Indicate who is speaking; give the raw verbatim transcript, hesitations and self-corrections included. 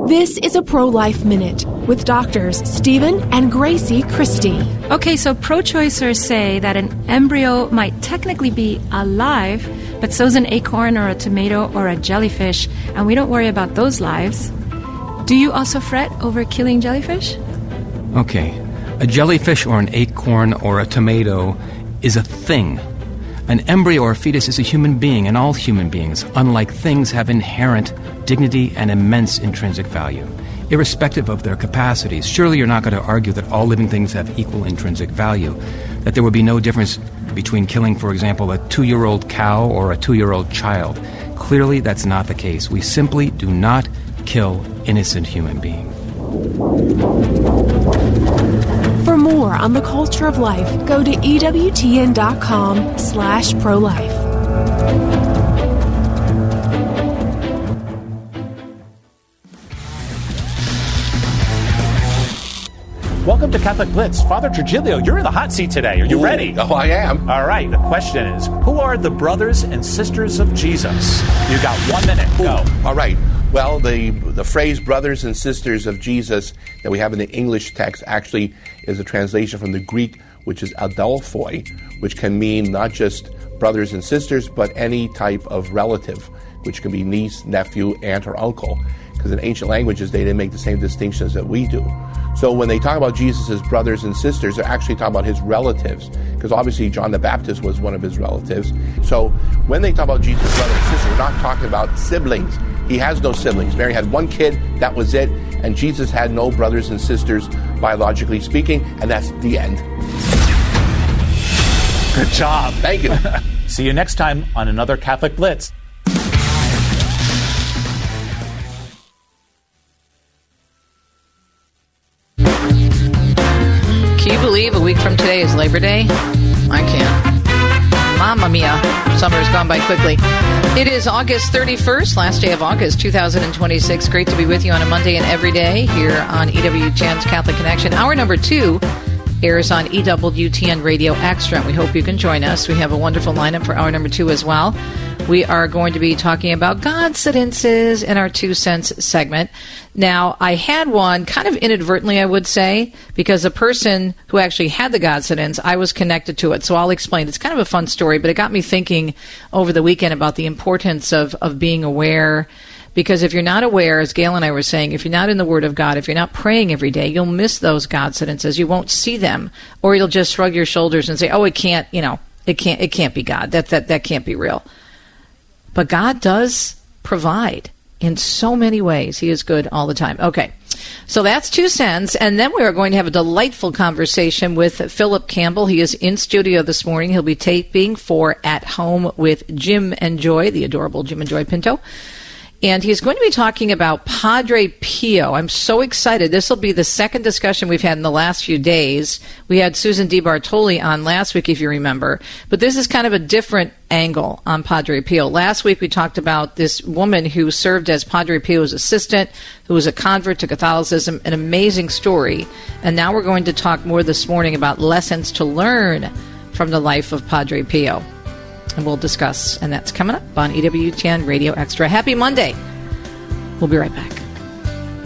Speaker 1: This is a Pro-Life Minute with doctors Stephen and Gracie Christie.
Speaker 2: Okay, so pro-choicers say that an embryo might technically be alive, but so's an acorn or a tomato or a jellyfish, and we don't worry about those lives. Do you also fret over killing jellyfish?
Speaker 3: Okay, a jellyfish or an acorn or a tomato is a thing. An embryo or fetus is a human being, and all human beings, unlike things, have inherent dignity and immense intrinsic value, irrespective of their capacities. Surely you're not going to argue that all living things have equal intrinsic value, that there would be no difference between killing, for example, a two-year-old cow or a two-year-old child. Clearly, that's not the case. We simply do not kill innocent human beings.
Speaker 1: For more on the culture of life, go to E W T N dot com slash pro-life.
Speaker 4: Welcome to Catholic Blitz. Father Trujillo, you're in the hot seat today. Are you
Speaker 5: Ooh,
Speaker 4: ready?
Speaker 5: Oh, I am.
Speaker 4: All right. The question is, who are the brothers and sisters of Jesus? You got one minute. Go.
Speaker 5: Ooh, all right. Well, the the phrase brothers and sisters of Jesus that we have in the English text actually is a translation from the Greek, which is adelphoi, which can mean not just brothers and sisters, but any type of relative, which can be niece, nephew, aunt, or uncle. Because in ancient languages, they didn't make the same distinctions that we do. So when they talk about Jesus' brothers and sisters, they're actually talking about his relatives, because obviously John the Baptist was one of his relatives. So when they talk about Jesus' brothers and sisters, we're not talking about siblings. He has no siblings. Mary had one kid, that was it, and Jesus had no brothers and sisters, biologically speaking, and that's the end.
Speaker 4: Good job.
Speaker 5: Thank you.
Speaker 4: See you next time on another Catholic Blitz.
Speaker 6: Can you believe a week from today is Labor Day? I can't. Mamma mia. Summer has gone by quickly. It is August thirty-first, last day of August two thousand twenty-six. Great to be with you on a Monday and every day here on E W T N's Catholic Connection. Hour number two airs on E W T N Radio Extra. We hope you can join us. We have a wonderful lineup for hour number two as well. We are going to be talking about coincidences in our Two Cents segment. Now, I had one kind of inadvertently, I would say, because the person who actually had the coincidence, I was connected to it. So I'll explain. It's kind of a fun story, but it got me thinking over the weekend about the importance of, of being aware. Because if you're not aware, as Gail and I were saying, if you're not in the Word of God, if you're not praying every day, you'll miss those coincidences. You won't see them, or you'll just shrug your shoulders and say, "Oh, it can't, you know, it can't, it can't be God. That that that can't be real." But God does provide in so many ways. He is good all the time. Okay, so that's Two Cents, and then we are going to have a delightful conversation with Philip Campbell. He is in studio this morning. He'll be taping for At Home with Jim and Joy, the adorable Jim and Joy Pinto. And he's going to be talking about Padre Pio. I'm so excited. This will be the second discussion we've had in the last few days. We had Susan DiBartoli on last week, if you remember. But this is kind of a different angle on Padre Pio. Last week we talked about this woman who served as Padre Pio's assistant, who was a convert to Catholicism, an amazing story. And now we're going to talk more this morning about lessons to learn from the life of Padre Pio. And we'll discuss, and that's coming up on E W T N Radio Extra. Happy Monday. We'll be right back.